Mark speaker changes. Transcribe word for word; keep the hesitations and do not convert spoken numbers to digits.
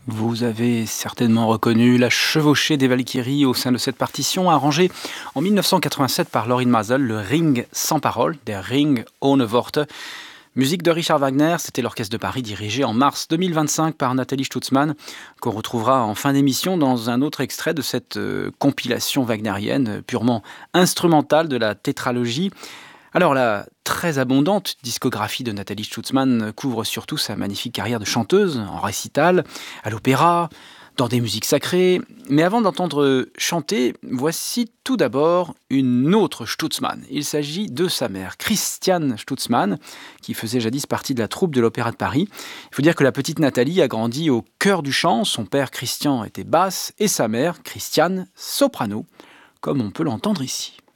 Speaker 1: Vous avez certainement reconnu la chevauchée des Valkyries au sein de cette partition, arrangée en mille neuf cent quatre-vingt-sept par Lorin Maazel, le Ring sans parole, der Ring ohne Worte. Musique de Richard Wagner, c'était l'Orchestre de Paris dirigé en mars deux mille vingt-cinq par Nathalie Stutzmann, qu'on retrouvera en fin d'émission dans un autre extrait de cette euh, compilation wagnérienne purement instrumentale de la tétralogie. Alors la très abondante discographie de Nathalie Stutzmann couvre surtout sa magnifique carrière de chanteuse, en récital, à l'opéra, dans des musiques sacrées. Mais avant d'entendre chanter, voici tout d'abord une autre Stutzmann. Il s'agit de sa mère, Christiane Stutzmann, qui faisait jadis partie de la troupe de l'Opéra de Paris. Il faut dire que la petite Nathalie a grandi au cœur du chant. Son père Christian était basse et sa mère, Christiane, soprano, comme on peut l'entendre ici.